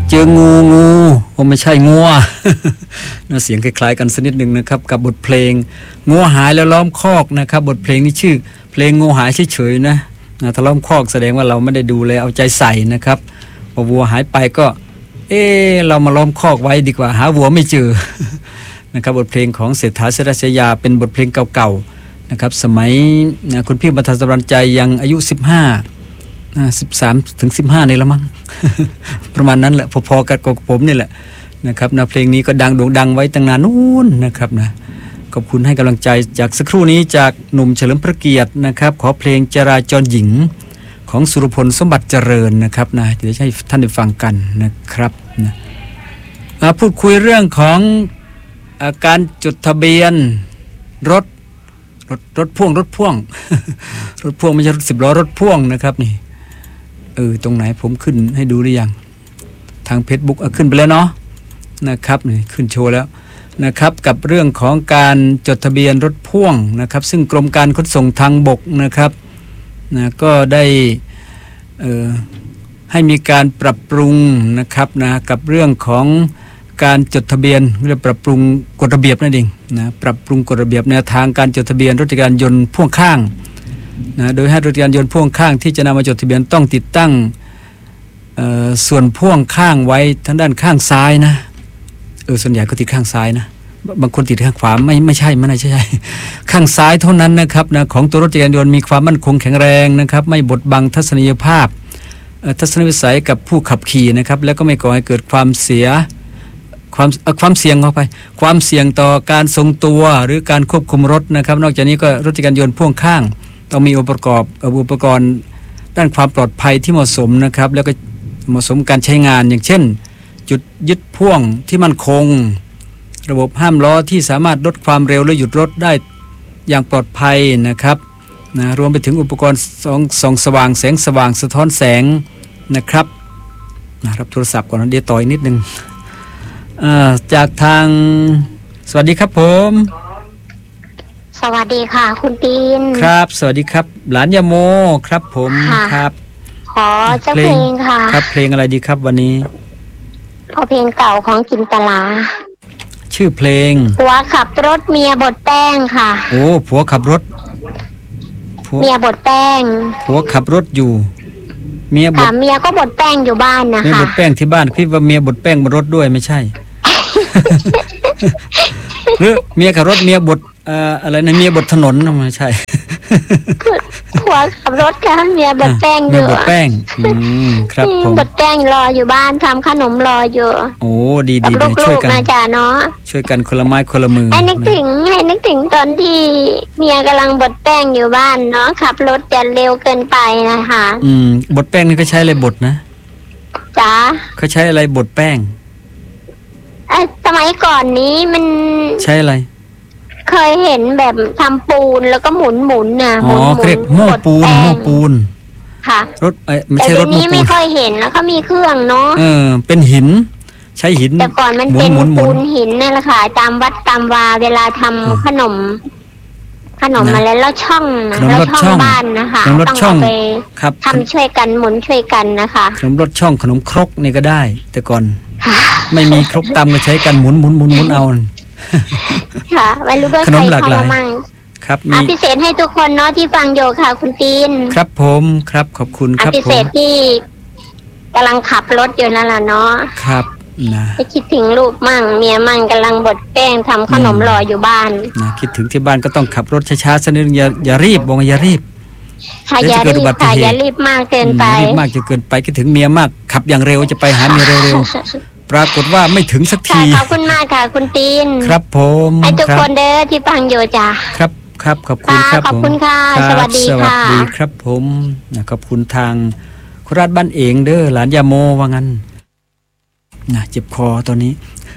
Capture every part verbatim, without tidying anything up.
เจองูงูโอ้ไม่ใช่งัว น่าเสียงคล้ายๆกันสักนิดนึงนะครับกับบทเพลงงูหายแล้วล้อมคอกนะครับบทเพลงนี้ชื่อเพลงงูหายเฉยๆนะนะถ้าล้อมคอกแสดงว่าเราไม่ได้ดูแลเอาใจใส่นะครับพอวัวหายไปก็เออเรามาล้อมคอกไว้ดีกว่าหาวัวไม่เจอ นะครับบทเพลงของเศรษฐาเสรษยาเป็นบทเพลงเก่าๆนะครับสมัยนะคุณพี่บรรทัดสำราญใจยังอายุสิบห้าสิบสามถึงสิบห้านี่ละมั้ง ประมาณนั้นแหละพอๆกันกับผมนี่แหละนะครับนะเพลงนี้ก็ดังโด่งดังไว้ตั้งนานนู้นนะครับนะขอบคุณให้กำลังใจจากสักครู่นี้จากหนุ่มเฉลิมพระเกียรตินะครับขอเพลงจราจรหญิงของสุรพลสมบัติเจริญนะครับนะเดี๋ยวให้ท่านได้ฟังกันนะครับนะพูดคุยเรื่องของอาการจดทะเบียนรถรถรถพ่วงรถพ่วง รถพ่วงไม่ใช่รถสิบล้อรถพ่วงนะครับนี่เออตรงไหนผมขึ้นให้ดูหรือยังทาง Facebook เอาขึ้นไปแล้วเนาะนะครับนี่ขึ้นโชว์แล้วนะครับกับเรื่องของการจดทะเบียนรถพ่วงนะครับซึ่งกรมการขนส่งทางบกนะครับนะก็ได้เอ่อให้มีการปรับปรุงนะครับนะกับเรื่องของการจดทะเบียนเรียกปรับปรุงกฎระเบียบนั่นเองนะปรับปรุงกฎระเบียบแนวทางการจดทะเบียนรถจักรยานยนต์พ่วงข้างนะโดยให้รถจักรยานยนต์พ่วงข้างที่จะนำมาจดทะเบียนต้องติดตั้งส่วนพ่วงข้างไว้ทางด้านข้างซ้ายนะเออส่วนใหญ่ก็ติดข้างซ้ายนะบางคนติดข้างขวาไม่ไม่ใช่ไม่ใช่ข้างซ้ายเท่านั้นนะครับนะของตัวรถจักรยานยนต์มีความมั่นคงแข็งแรงนะครับไม่บดบังทัศนียภาพทัศนวิสัยกับผู้ขับขี่นะครับแล้วก็ไม่ก่อให้เกิดความเสียความความเสี่ยงเข้าไปความเสี่ยงต่อการทรงตัวหรือการควบคุมรถนะครับนอกจากนี้ก็รถจักรยานยนต์พ่วงข้างต้องมีอุปกรณ์อุปกรณ์ด้านความปลอดภัยที่เหมาะสมนะครับแล้วก็เหมาะสมการใช้งานอย่างเช่นจุดยึดพ่วงที่มั่นคงระบบห้ามล้อที่สามารถลดความเร็วและหยุดรถได้อย่างปลอดภัยนะครับนะรวมไปถึงอุปกรณ์ส่องส่องสว่างแสงสว่างสะท้อนแสงนะครับนะรับโทรศัพท์ก่อนนะเดี๋ยวต่ออีกนิดนึงจากทางสวัสดีครับผมสวัสดีค่ะคุณตีนครับสวัสดีครับหลานยาโมครับผมครับขอเจ้าเพลงค่ะครับเพลงอะไรดีครับวันนี้ขอเพลงเก่าของจินตลาชื่อเพลงผัวขับรถเมียบดแป้งค่ะโอ้ผัวขับรถเมียบดแป้งผัวขับรถอยู่เมียบดเมียก็บดแป้งอยู่บ้านนะคะเมียบดแป้งที่บ้านคิดว่าเมียบดแป้งบนรถด้วยไม่ใช่ หรือเมียขับรถเมียบดอ่าอะไรนะเมียบดถนนไม่ใช่ผัวขับรถค่ะเมียบดแป้งอยู่เมียบดแป้งอืมครับผมบดแป้งรออยู่บ้านทำขนมรออยู่โอ้ดีดีช่วยกันมาจ้าเนาะช่วยกันคนละไม้คนละมือให้นึกถึงให้นึกถึงตอนที่เมียกำลังบดแป้งอยู่บ้านเนาะขับรถจะเร็วเกินไปนะคะอืมบดแป้งนี่เขาใช้อะไรบดนะจ้าเขาใช้อะไรบดแป้งไอ้สมัยก่อนนี้มันใช้อะไรเคยเห็นแบบทำปูนแล้วก็หมุนหมุนน่ะหมุนหมุนเรียกโม่ปูนโม่ปูนค่ะรถไม่ใช่รถโม่ปูนแต่นี้ไม่ค่อยเห็นแล้วก็มีเครื่องเนาะเออเป็นหินใช้หินแต่ก่อนมันเป็นปูนหินนั่นแหละค่ะตามวัดตามวาเวลาทำขนมขนมอะไรแล้วช่องแล้วช่องบ้านนะคะต้องเอาไปทำช่วยกันหมุนช่วยกันนะคะขนมรถช่องขนมครกนี่ก็ได้แต่ก่อนไม่มีครกตำก็ใช้กันหมุนหมุนหมุนหมุนเอาค่ะไม่รู้ว่าใครทำมั่งครับมีพิเศษให้ทุกคนเนาะที่ฟังอยู่ค่ะคุณตีนครับผมครับขอบคุณครับผมพิเศษที่กำลังขับรถอยู่นั่นแหละเนาะครับนะจะคิดถึงลูกมั่งเมียมั่งกำลังบดแป้งทำขนมรออยู่บ้านนะคิดถึงที่บ้านก็ต้องขับรถช้าๆสักนิดอย่าอย่ารีบบอกอย่ารีบค่ะอย่ารีบค่ะอย่ารีบมากเกินไปรีบมากจะเกินไปคิดถึงเมียมากขับอย่างเร็วจะไปหาเมียเร็วปรากฏว่าไม่ถึงสักทีขอบคุณมากค่ะคุณตีนครับผมให้ทุกคนเด้อที่ฟังอยู่จ้ะครับครับขอบคุณครับขอบคุณค่ะสวัสดีค่ะสวัสดีครับผมนะขอบคุณทางโคราชบ้านเองเด้อหลานยาโมว่างั้นนะเจ็บคอตอนนี้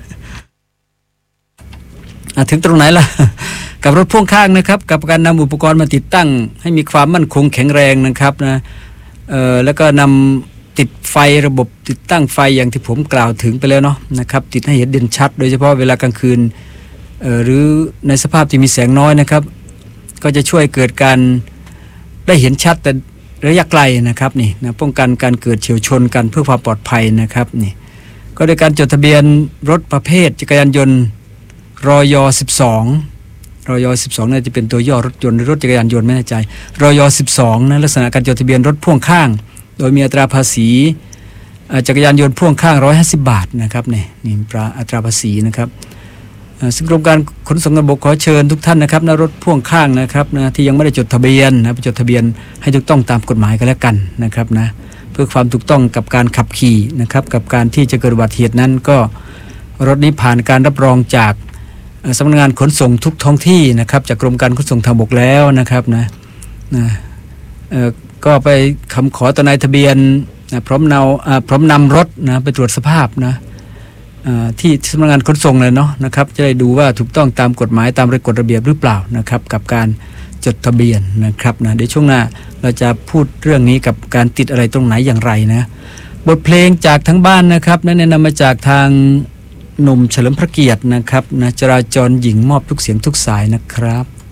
ถึงตรงไหนล่ะกับรถพ่วงข้างนะครับกับการนำอุปกรณ์มาติดตั้งให้มีความมั่นคงแข็งแรงนะครับนะเอ่อแล้วก็นำติดไฟระบบติดตั้งไฟอย่างที่ผมกล่าวถึงไปแล้วเนาะนะครับติดให้เห็นเด่นชัดโดยเฉพาะเวลากลางคืนเอ่อหรือในสภาพที่มีแสงน้อยนะครับก็จะช่วยเกิดการได้เห็นชัดแต่ระยะไกลนะครับนี่นะป้องกันการเกิดเฉียวชนกันเพื่อความปลอดภัยนะครับนี่ก็โดยการจดทะเบียนรถประเภทจักรยานยนต์รอยสิบสองรอยสิบสองน่าจะเป็นตัวย่อรถยนต์หรือรถจักรยานยนต์ไม่แน่ใจรอยสิบสองนะลักษณะการจดทะเบียนรถพ่วงข้างโดยมีอัตราภาษีจักรยานยนต์พ่วงข้างหนึ่งร้อยห้าสิบบาทนะครับนี่นี่อัตราภาษีนะครับซึ่งกรมการขนส่งทางบกขอเชิญทุกท่านนะครับนะรถพ่วงข้างนะครับนะที่ยังไม่ได้จดทะเบียนนะไปจดทะเบียนให้ถูกต้องตามกฎหมายกันแล้วกันนะครับนะเพื่อความถูกต้องกับการขับขี่นะครับกับการที่จะเกิดอุบัติเหตุนั้นก็รถนี้ผ่านการรับรองจากสำนักงานขนส่งทุกท้องที่นะครับจากกรมการขนส่งทางบกแล้วนะครับนะนะก็ไปคำขอต่อนายทะเบียนนะพร้อมเนาพร้อมนำรถนะไปตรวจสภาพนะที่สำนักงานขนส่งเลยเนาะนะครับจะได้ดูว่าถูกต้องตามกฎหมายตามกฎระเบียบหรือเปล่านะครับกับการจดทะเบียนนะครับนะเดี๋ยวช่วงหน้าเราจะพูดเรื่องนี้กับการติดอะไรตรงไหนอย่างไรนะบทเพลงจากทั้งบ้านนะครับนั้นนำมาจากทางหนุ่มเฉลิมพระเกียรตินะครับนะจราจรหญิงมอบทุกเสียงทุกสายนะครับ